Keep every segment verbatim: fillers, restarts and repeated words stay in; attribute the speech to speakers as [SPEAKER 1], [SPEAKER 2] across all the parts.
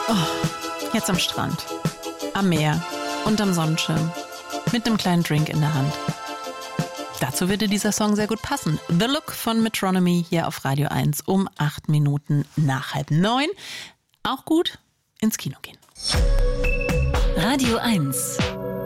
[SPEAKER 1] Jetzt am Strand, am Meer, unterm Sonnenschirm, mit einem kleinen Drink in der Hand. Dazu würde dieser Song sehr gut passen. The Look von Metronomy hier auf Radio eins um acht Minuten nach halb neun. Auch gut ins Kino gehen.
[SPEAKER 2] Radio eins.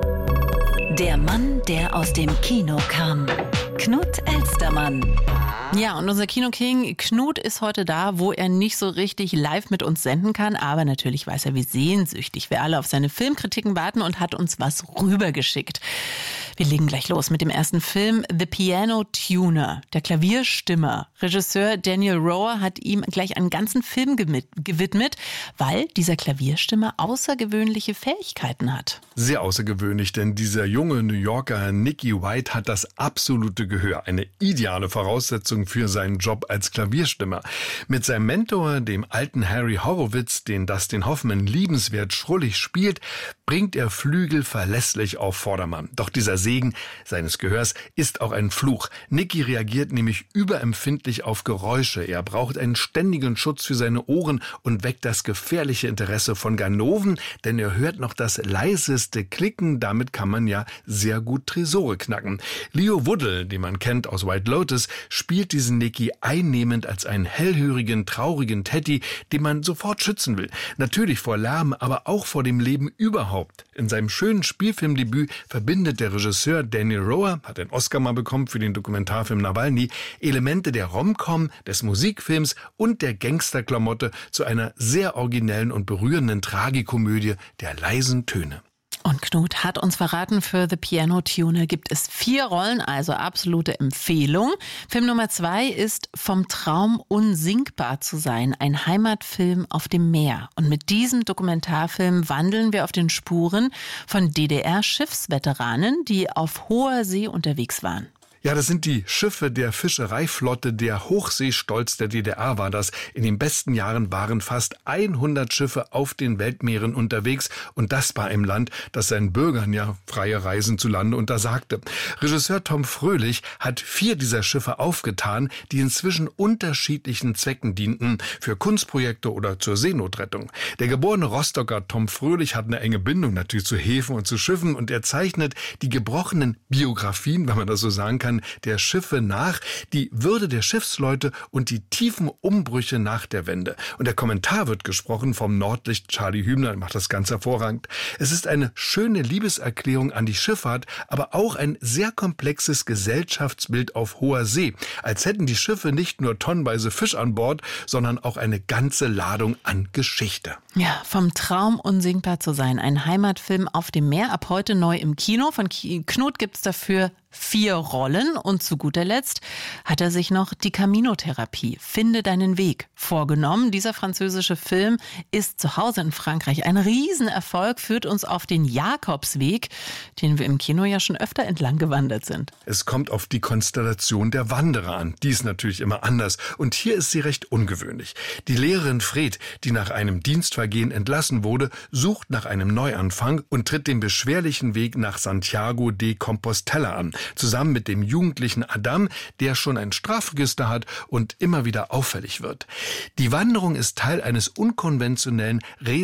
[SPEAKER 2] Der Mann, der aus dem Kino kam. Knut Elstermann.
[SPEAKER 1] Ja, und unser Kinoking Knut ist heute da, wo er nicht so richtig live mit uns senden kann. Aber natürlich weiß er, wie sehnsüchtig wir alle auf seine Filmkritiken warten und hat uns was rübergeschickt. Wir legen gleich los mit dem ersten Film, The Piano Tuner, der Klavierstimmer. Regisseur Daniel Roher hat ihm gleich einen ganzen Film gewidmet, weil dieser Klavierstimmer außergewöhnliche Fähigkeiten hat.
[SPEAKER 3] Sehr außergewöhnlich, denn dieser junge New Yorker Nicky White hat das absolute Gehör, eine ideale Voraussetzung für seinen Job als Klavierstimmer. Mit seinem Mentor, dem alten Harry Horowitz, den Dustin Hoffman liebenswert schrullig spielt, bringt er Flügel verlässlich auf Vordermann. Doch dieser Segen seines Gehörs ist auch ein Fluch. Nicky reagiert nämlich überempfindlich auf Geräusche. Er braucht einen ständigen Schutz für seine Ohren und weckt das gefährliche Interesse von Ganoven, denn er hört noch das leiseste Klicken. Damit kann man ja sehr gut Tresore knacken. Leo Woodle, den man kennt aus White Lotus, spielt diesen Nicky einnehmend als einen hellhörigen, traurigen Teddy, den man sofort schützen will. Natürlich vor Lärm, aber auch vor dem Leben überhaupt. In seinem schönen Spielfilmdebüt verbindet der Regisseur Daniel Roher, hat einen Oscar mal bekommen für den Dokumentarfilm Nawalny, Elemente der Rom-Com, des Musikfilms und der Gangsterklamotte zu einer sehr originellen und berührenden Tragikomödie der leisen Töne.
[SPEAKER 1] Und Knut hat uns verraten, für The Piano Tuner gibt es vier Rollen, also absolute Empfehlung. Film Nummer zwei ist Vom Traum unsinkbar zu sein, ein Heimatfilm auf dem Meer. Und mit diesem Dokumentarfilm wandeln wir auf den Spuren von D D R-Schiffsveteranen, die auf hoher See unterwegs waren.
[SPEAKER 3] Ja, das sind die Schiffe der Fischereiflotte, der Hochseestolz der D D R war das. In den besten Jahren waren fast hundert Schiffe auf den Weltmeeren unterwegs und das bei einem Land, das seinen Bürgern ja freie Reisen zu Lande untersagte. Regisseur Tom Fröhlich hat vier dieser Schiffe aufgetan, die inzwischen unterschiedlichen Zwecken dienten, für Kunstprojekte oder zur Seenotrettung. Der geborene Rostocker Tom Fröhlich hat eine enge Bindung natürlich zu Häfen und zu Schiffen und er zeichnet die gebrochenen Biografien, wenn man das so sagen kann, der Schiffe nach, die Würde der Schiffsleute und die tiefen Umbrüche nach der Wende. Und der Kommentar wird gesprochen vom Nordlicht Charlie Hübner, macht das ganz hervorragend. Es ist eine schöne Liebeserklärung an die Schifffahrt, aber auch ein sehr komplexes Gesellschaftsbild auf hoher See. Als hätten die Schiffe nicht nur tonnenweise Fisch an Bord, sondern auch eine ganze Ladung an Geschichte.
[SPEAKER 1] Ja, vom Traum unsinkbar zu sein. Ein Heimatfilm auf dem Meer, ab heute neu im Kino. Von Knut gibt's dafür vier Rollen und zu guter Letzt hat er sich noch die Camino-Therapie, Finde deinen Weg, vorgenommen. Dieser französische Film ist zu Hause in Frankreich ein Riesenerfolg, führt uns auf den Jakobsweg, den wir im Kino ja schon öfter entlang gewandert sind.
[SPEAKER 3] Es kommt auf die Konstellation der Wanderer an. Die ist natürlich immer anders und hier ist sie recht ungewöhnlich. Die Lehrerin Fred, die nach einem Dienstvergehen entlassen wurde, sucht nach einem Neuanfang und tritt den beschwerlichen Weg nach Santiago de Compostela an. Zusammen mit dem jugendlichen Adam, der schon ein Strafregister hat und immer wieder auffällig wird. Die Wanderung ist Teil eines unkonventionellen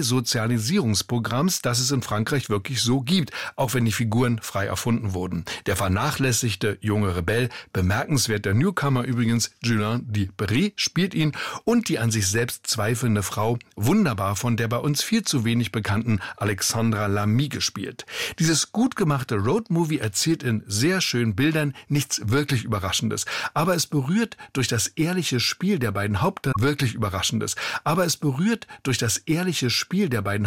[SPEAKER 3] Resozialisierungsprogramms, das es in Frankreich wirklich so gibt, auch wenn die Figuren frei erfunden wurden. Der vernachlässigte junge Rebell, bemerkenswerter Newcomer übrigens, Julien Dibéry spielt ihn und die an sich selbst zweifelnde Frau, wunderbar von der bei uns viel zu wenig bekannten Alexandra Lamy gespielt. Dieses gut gemachte Roadmovie erzählt in sehr schönen Bildern nichts wirklich Überraschendes. Aber es berührt durch das ehrliche Spiel der beiden Hauptdarsteller wirklich Überraschendes. Aber es berührt durch das ehrliche Spiel der beiden